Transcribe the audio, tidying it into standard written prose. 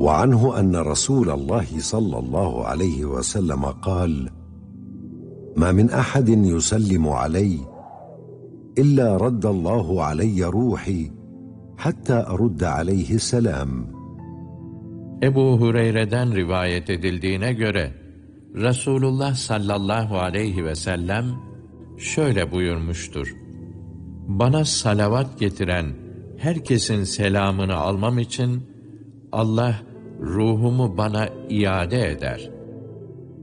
وعنه أن رسول الله صلى الله عليه وسلم قال: ما من أحد يسلم علي إلا رد الله علي روحي حتى أرد عليه السلام. Ebu Hureyre'den rivayet edildiğine göre Resulullah sallallahu aleyhi ve sellem şöyle buyurmuştur: Bana salavat getiren herkesin selamını almam için Allah ruhumu bana iade eder.